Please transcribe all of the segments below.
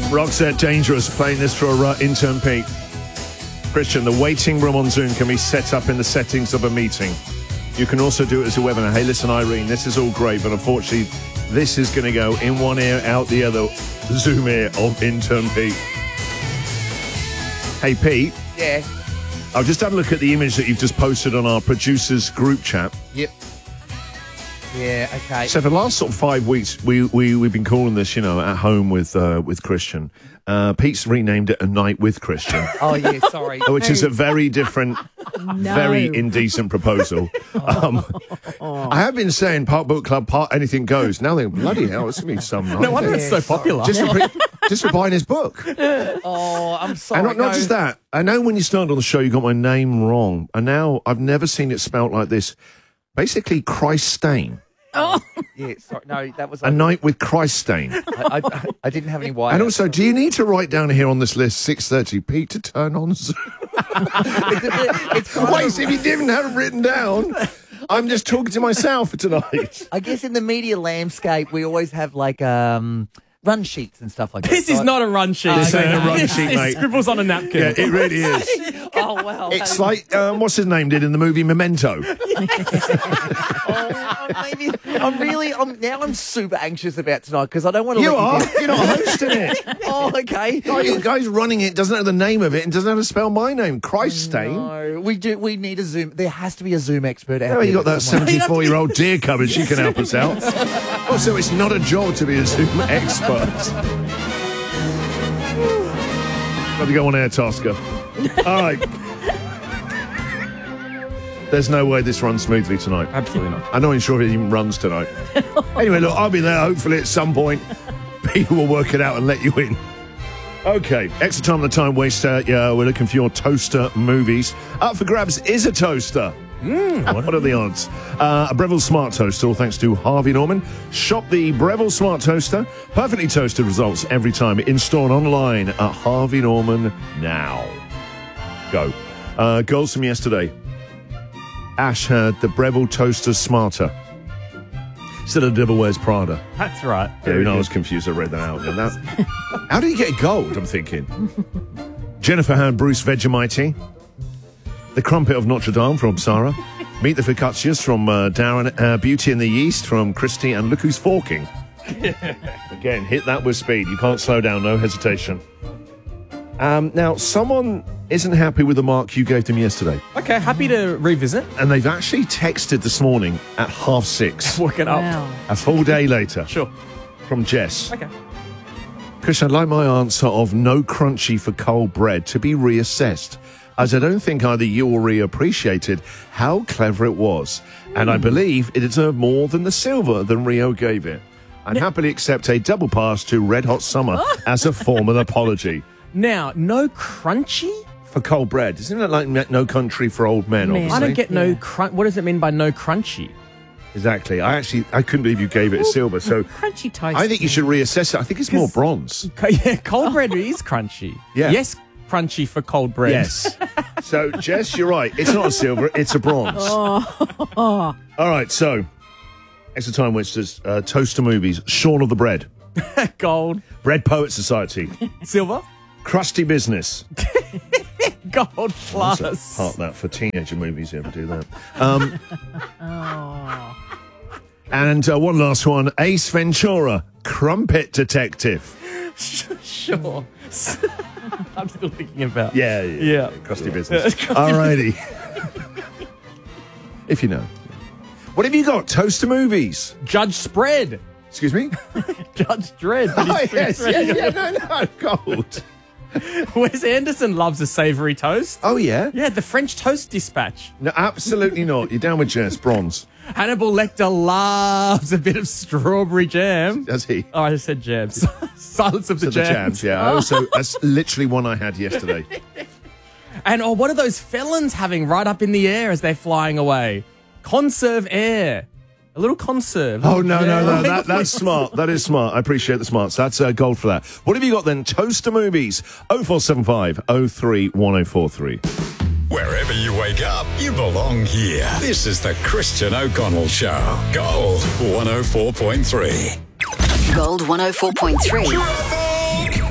Roxette Dangerous playing this for intern Pete. Christian, the waiting room on Zoom can be set up in the settings of a meeting. You can also do it as a webinar. Hey, listen, Irene, this is all great, but unfortunately, this is going to go in one ear, out the other. Zoom ear of intern Pete. Hey, Pete. Yeah. I've just had a look at the image that you've just posted on our producers group chat. Yep. Yeah, okay. So for the last sort of 5 weeks, we've been calling this, at home with Christian. Pete's renamed it A Night with Christian. Oh, yeah, sorry. Which is a very different, very indecent proposal. I have been saying part book club, part anything goes. Now they're bloody hell, it's going to be some night. No wonder it's so popular. Just for buying his book. Oh, I'm sorry. And not just that. I know when you started on the show, you got my name wrong. And now I've never seen it spelt like this. Basically, Christ Stain. Oh. Yeah, sorry. No, that was... A Night with Christ Stain. I didn't have any wire. And also, do you need to write down here on this list 6:30, Pete, to turn on Zoom? Wait, if you didn't have it written down, I'm just talking to myself for tonight. I guess in the media landscape, we always have like run sheets and stuff like that. This is not a run sheet. This ain't a run sheet, It mate. scribbles on a napkin. Yeah, it really is. Oh, wow. It's like, what's his name did in the movie Memento. I'm super anxious about tonight because I don't want to You let are? you down. You're not hosting it. Oh, okay. The guy's running it, doesn't know the name of it, and doesn't know how to spell my name. Christ Stain. No, we need a Zoom. There has to be a Zoom expert out Oh, there. you got that 74-year-old deer covered. She can help us out. Also, it's not a job to be a Zoom expert. Got to go on air, Tasker. All right. There's no way this runs smoothly tonight. Absolutely not. I'm not even sure if it even runs tonight. Anyway, look, I'll be there hopefully at some point. People will work it out and let you in. Okay, extra time on the time waster. Yeah, we're looking for your toaster movies. Up for grabs is a toaster. What are the odds? A Breville Smart Toaster, all thanks to Harvey Norman. Shop the Breville Smart Toaster. Perfectly toasted results every time. In-store and online at Harvey Norman now. Go. Goals from yesterday. Ash had the Breville Toaster Smarter. Instead of Devil Wears Prada. That's right. Yeah, I was confused. I read that out. How did he get gold, I'm thinking? Jennifer had Bruce Vegemite. The Crumpet of Notre Dame from Sarah. Meet the Focaccias from Darren. Beauty and the Yeast from Christy. And Look Who's Forking. Again, hit that with speed. You can't slow down, no hesitation. Now, someone isn't happy with the mark you gave them yesterday. Okay, happy to revisit. And they've actually texted this morning at 6:30. Work it up. Wow. A full day later. Sure. From Jess. Okay. Chris, I'd like my answer of no crunchy for cold bread to be reassessed, as I don't think either you or Ria appreciated how clever it was. And I believe it deserved more than the silver than Rio gave it. I'd happily accept a double pass to Red Hot Summer as a formal apology. Now, no crunchy? For cold bread. Isn't it like no country for old men, Men. obviously? I don't get no crunch. What does it mean by no crunchy? Exactly. I couldn't believe you gave it a silver. So Crunchy toast. I think you should reassess it. I think it's more bronze. Yeah, cold bread is crunchy. Yeah. Yes, crunchy for cold bread. Yes. So, Jess, you're right. It's not a silver, it's a bronze. All right, so, extra time wasters, toaster movies, Shaun of the Bread, Gold. Bread Poet Society, Silver. Crusty Business. Gold plus. Part that for teenager movies, you ever do that. And one last one, Ace Ventura, Crumpet Detective. Sure. I'm still thinking about. Yeah. Crusty Business. All righty. If you know. What have you got? Toaster movies. Judge Spread. Excuse me? Judge Dredd. Oh, yes. No. Gold. Wes Anderson loves a savoury toast. Oh, yeah? Yeah, the French Toast Dispatch. No, absolutely not. You're down with Jess. Bronze. Hannibal Lecter loves a bit of strawberry jam. Does he? Oh, I just said jams. Silence of the So the Jams. jams, yeah. I also, that's literally one I had yesterday. And what are those felons having right up in the air as they're flying away? Conserve air. A little conserve. Oh, no. That's smart. That is smart. I appreciate the smarts. That's gold for that. What have you got then? Toaster movies. 0475 03 1043. Wherever you wake up, you belong here. This is the Christian O'Connell Show. Gold 104.3. Gold 104.3.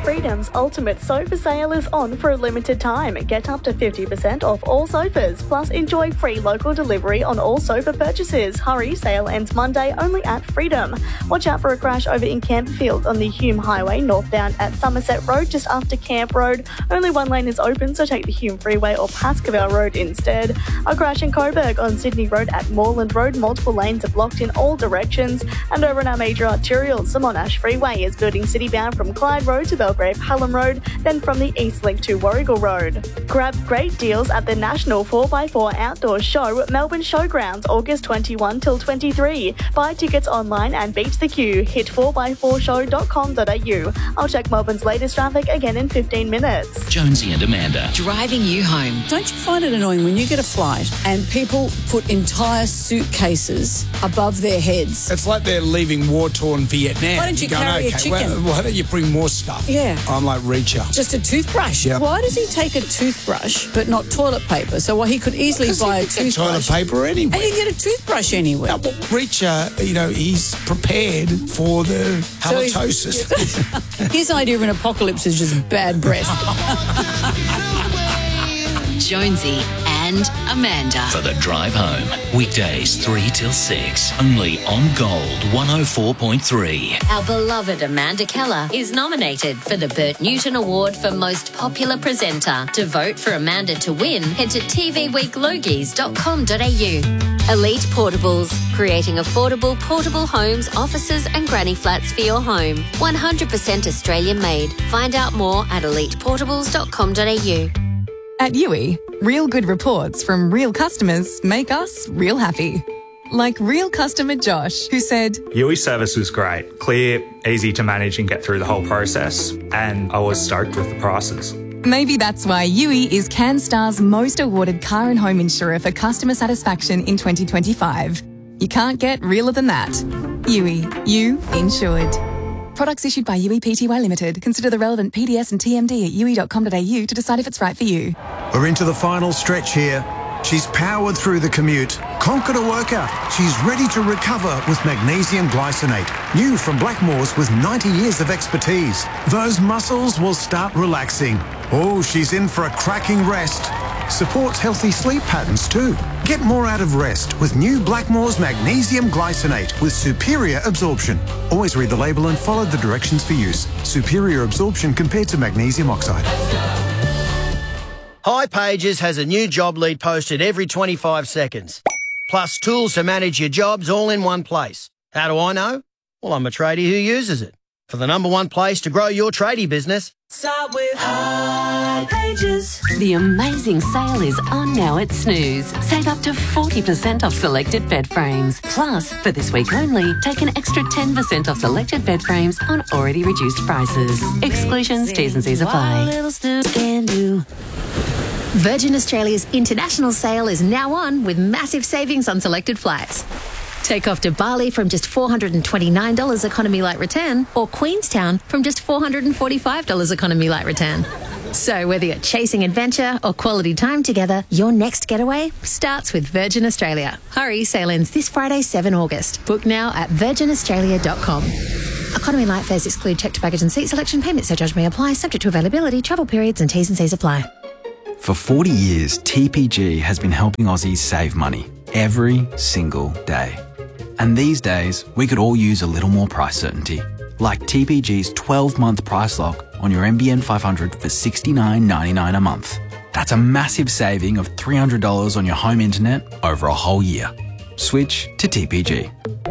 Freedom's ultimate sofa sale is on for a limited time. Get up to 50% off all sofas, plus enjoy free local delivery on all sofa purchases. Hurry, sale ends Monday only at Freedom. Watch out for a crash over in Campfield on the Hume Highway, northbound at Somerset Road, just after Camp Road. Only one lane is open, so take the Hume Freeway or Pascoe Road instead. A crash in Coburg on Sydney Road at Moreland Road. Multiple lanes are blocked in all directions. And over in our major arterials, the Monash Freeway is building citybound from Clyde Road to Belgrave Hallam Road, then from the East Link to Warrigal Road. Grab great deals at the National 4x4 Outdoor Show, Melbourne Showgrounds, August 21 till 23. Buy tickets online and beat the queue. Hit 4x4show.com.au. I'll check Melbourne's latest traffic again in 15 minutes. Jonesy and Amanda. Driving you home. Don't you find it annoying when you get a flight and people put entire suitcases above their heads? It's like they're leaving war-torn Vietnam. Why don't you carry a chicken? Why don't you bring more stuff? Yeah. I'm like Reacher. Just a toothbrush? Yeah. Why does he take a toothbrush but not toilet paper? So he could easily buy a toothbrush. Toilet paper anywhere. And you can get a toothbrush anywhere. No, Reacher, he's prepared for the halitosis. His idea of an apocalypse is just bad breath. Jonesy and Amanda. For the drive home. Weekdays 3 till 6. Only on Gold 104.3. Our beloved Amanda Keller is nominated for the Bert Newton Award for Most Popular Presenter. To vote for Amanda to win, head to tvweeklogies.com.au. Elite Portables, creating affordable portable homes, offices and granny flats for your home. 100% Australian made. Find out more at eliteportables.com.au. At Yui, real good reports from real customers make us real happy. Like real customer Josh, who said, Yui service was great, clear, easy to manage and get through the whole process, and I was stoked with the prices. Maybe that's why Yui is CanStar's most awarded car and home insurer for customer satisfaction in 2025. You can't get realer than that. Yui, you insured. Products issued by Yui Pty Limited. Consider the relevant PDS and TMD at yui.com.au to decide if it's right for you. We're into the final stretch here. She's powered through the commute, conquered a workout. She's ready to recover with magnesium glycinate. New from Blackmores with 90 years of expertise. Those muscles will start relaxing. Oh, she's in for a cracking rest. Supports healthy sleep patterns too. Get more out of rest with new Blackmores magnesium glycinate with superior absorption. Always read the label and follow the directions for use. Superior absorption compared to magnesium oxide. hipages has a new job lead posted every 25 seconds. Plus tools to manage your jobs all in one place. How do I know? Well, I'm a tradie who uses it. For the number one place to grow your tradie business, start with hipages. The amazing sale is on now at Snooze. Save up to 40% off selected bed frames. Plus, for this week only, take an extra 10% off selected bed frames on already reduced prices. Exclusions, T's and C's apply. Virgin Australia's international sale is now on with massive savings on selected flights. Take off to Bali from just $429 economy light return, or Queenstown from just $445 economy light return. So whether you're chasing adventure or quality time together, your next getaway starts with Virgin Australia. Hurry, sale ends this Friday, 7 August. Book now at virginaustralia.com. Economy light fares exclude checked baggage and seat selection. Payment surcharge may apply, subject to availability, travel periods and T's and C's apply. For 40 years, TPG has been helping Aussies save money every single day. And these days, we could all use a little more price certainty. Like TPG's 12-month price lock on your NBN 500 for $69.99 a month. That's a massive saving of $300 on your home internet over a whole year. Switch to TPG.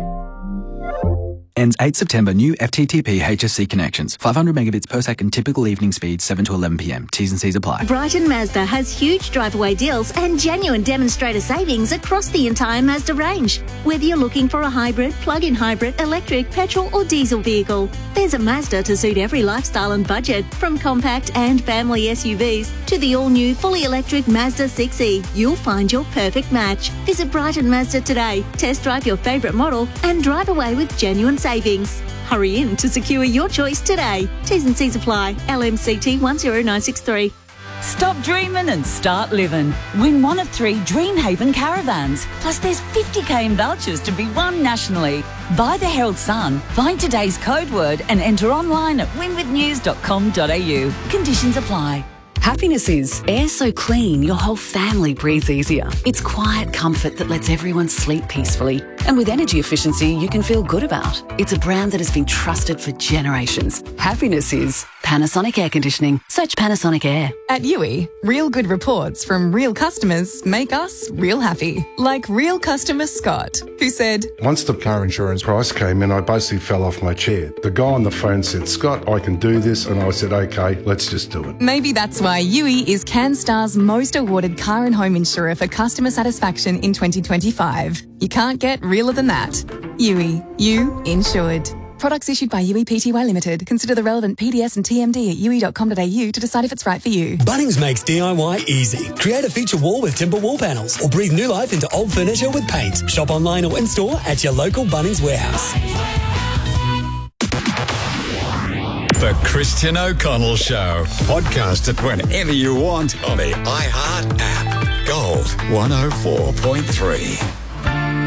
Ends 8 September. New FTTP HSC connections. 500 megabits per second. Typical evening speed 7 to 11 p.m. T's and C's apply. Brighton Mazda has huge drive-away deals and genuine demonstrator savings across the entire Mazda range. Whether you're looking for a hybrid, plug-in hybrid, electric, petrol or diesel vehicle, there's a Mazda to suit every lifestyle and budget. From compact and family SUVs to the all-new fully electric Mazda 6e, you'll find your perfect match. Visit Brighton Mazda today. Test drive your favourite model and drive away with genuine savings. Hurry in to secure your choice today. T's and C's apply. LMCT 10963. Stop dreaming and start living. Win one of 3 Dreamhaven caravans. Plus there's 50k in vouchers to be won nationally. Buy the Herald Sun, find today's code word and enter online at winwithnews.com.au. Conditions apply. Happiness is air so clean your whole family breathes easier. It's quiet comfort that lets everyone sleep peacefully. And with energy efficiency you can feel good about. It's a brand that has been trusted for generations. Happiness is Panasonic Air Conditioning. Search Panasonic Air. At Yui, real good reports from real customers make us real happy. Like real customer Scott, who said, Once the car insurance price came in, I basically fell off my chair. The guy on the phone said, Scott, I can do this. And I said, okay, let's just do it. maybe that's why Yui is CanStar's most awarded car and home insurer for customer satisfaction in 2025. You can't get realer than that. Yui, you insured. Products issued by Yui Pty Limited. Consider the relevant PDS and TMD at yui.com.au to decide if it's right for you. Bunnings makes DIY easy. Create a feature wall with timber wall panels or breathe new life into old furniture with paint. Shop online or in-store at your local Bunnings warehouse. The Christian O'Connell Show. Podcast it whenever you want on the iHeart app. Gold 104.3.